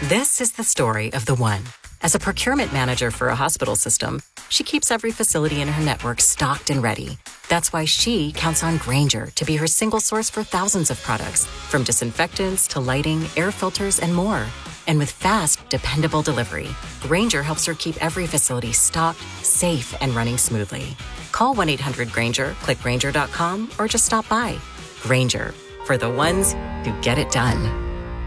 This is the story of the one. As a procurement manager for a hospital system, she keeps every facility in her network stocked and ready. That's why she counts on Grainger to be her single source for thousands of products, from disinfectants to lighting, air filters, and more. And with fast, dependable delivery, Grainger helps her keep every facility stocked, safe, and running smoothly. Call 1-800-GRAINGER, click Grainger.com, or just stop by. Grainger, for the ones who get it done.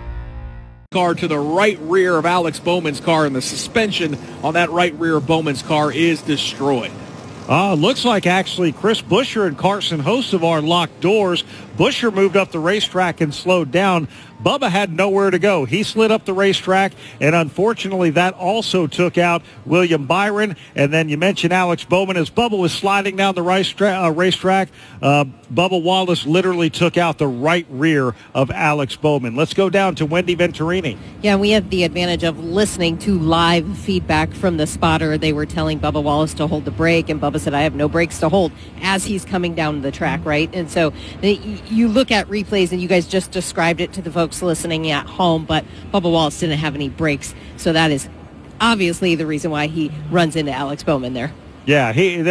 Car to the right rear of Alex Bowman's car, and the suspension on that right rear of Bowman's car is destroyed. Looks like actually Chris Buescher and Carson Hocevar locked doors. Buescher moved up the racetrack and slowed down. Bubba had nowhere to go. He slid up the racetrack, and unfortunately that also took out William Byron. And then you mentioned Alex Bowman. As Bubba was sliding down the racetrack, Bubba Wallace literally took out the right rear of Alex Bowman. Let's go down to Wendy Venturini. Yeah, we have the advantage of listening to live feedback from the spotter. They were telling Bubba Wallace to hold the brake, and Bubba said, I have no brakes to hold, as he's coming down the track, right? And so you look at replays, and you guys just described it to the folks listening at home, but Bubba Wallace didn't have any brakes, so that is obviously the reason why he runs into Alex Bowman there. Yeah,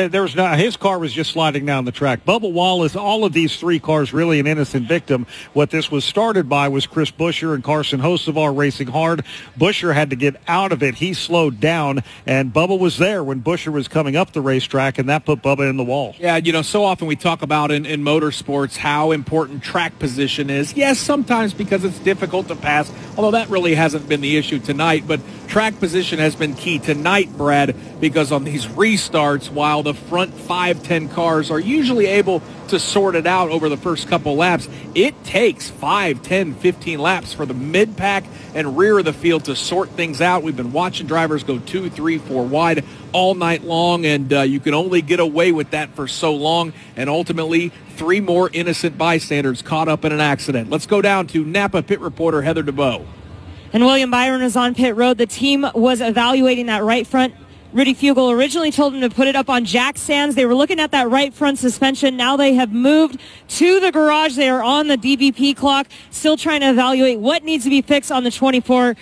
his car was just sliding down the track. Bubba Wallace, all of these three cars, really an innocent victim. What this was started by was Chris Buescher and Carson Hocevar racing hard. Buescher had to get out of it. He slowed down, and Bubba was there when Buescher was coming up the racetrack, and that put Bubba in the wall. Yeah, so often we talk about in motorsports how important track position is. Yes, sometimes because it's difficult to pass, although that really hasn't been the issue tonight, but track position has been key tonight, Brad, because on these restarts, while the front 5-10 cars are usually able to sort it out over the first couple laps, it takes 5, 10, 15 laps for the mid-pack and rear of the field to sort things out. We've been watching drivers go 2, 3, 4 wide all night long, and you can only get away with that for so long, and ultimately 3 more innocent bystanders caught up in an accident. Let's go down to Napa pit reporter Heather DeBow. And William Byron is on pit road. The team was evaluating that right front. Rudy Fugle originally told him to put it up on jack stands. They were looking at that right front suspension. Now they have moved to the garage. They are on the DVP clock, still trying to evaluate what needs to be fixed on the 24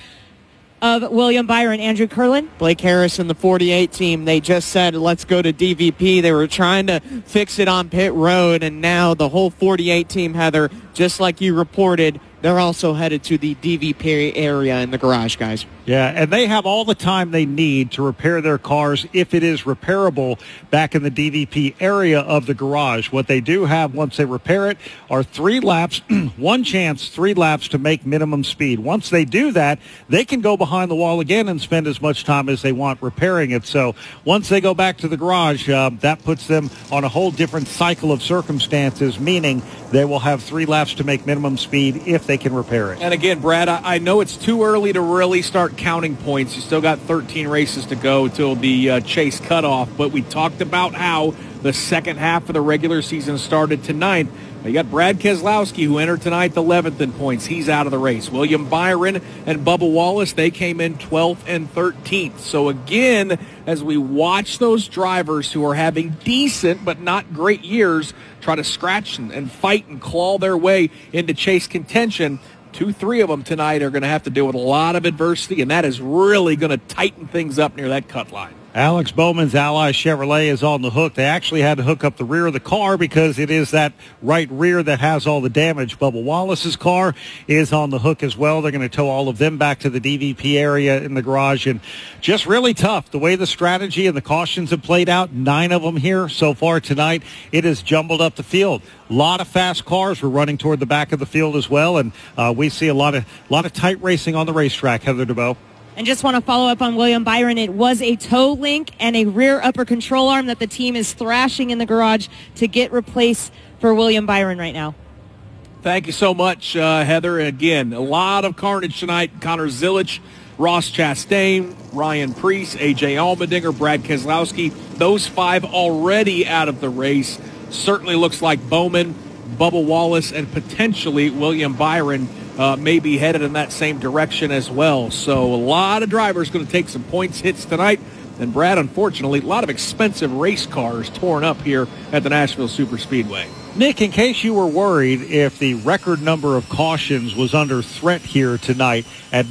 of William Byron. Andrew Curlin? Blake Harris and the 48 team, they just said, let's go to DVP. They were trying to fix it on pit road, and now the whole 48 team, Heather, just like you reported, they're also headed to the DVP area in the garage, guys. Yeah, and they have all the time they need to repair their cars if it is repairable back in the DVP area of the garage. What they do have once they repair it are 3 laps, 1 chance, 3 laps to make minimum speed. Once they do that, they can go behind the wall again and spend as much time as they want repairing it. So once they go back to the garage, that puts them on a whole different cycle of circumstances, meaning they will have 3 laps to make minimum speed if they can repair it. And again, Brad, I know it's too early to really start counting points. You still got 13 races to go till the Chase cutoff, but we talked about how the second half of the regular season started tonight. You got Brad Keselowski, who entered tonight 11th in points. He's out of the race. William Byron and Bubba Wallace, they came in 12th and 13th. So again, as we watch those drivers who are having decent but not great years try to scratch and fight and claw their way into Chase contention, 2, 3 of them tonight are going to have to deal with a lot of adversity, and that is really going to tighten things up near that cut line. Alex Bowman's Ally Chevrolet is on the hook. They actually had to hook up the rear of the car because it is that right rear that has all the damage. Bubba Wallace's car is on the hook as well. They're going to tow all of them back to the DVP area in the garage. And just really tough. The way the strategy and the cautions have played out, 9 of them here so far tonight, it has jumbled up the field. A lot of fast cars were running toward the back of the field as well. And we see a lot of tight racing on the racetrack, Heather DeBow. And just want to follow up on William Byron. It was a toe link and a rear upper control arm that the team is thrashing in the garage to get replaced for William Byron right now. Thank you so much, Heather. Again, a lot of carnage tonight. Connor Zilich, Ross Chastain, Ryan Preece, A.J. Allmendinger, Brad Keselowski. Those 5 already out of the race. Certainly looks like Bowman, Bubba Wallace, and potentially William Byron may be headed in that same direction as well. So a lot of drivers going to take some points hits tonight. And Brad, unfortunately, a lot of expensive race cars torn up here at the Nashville Superspeedway. Nick, in case you were worried if the record number of cautions was under threat here tonight, at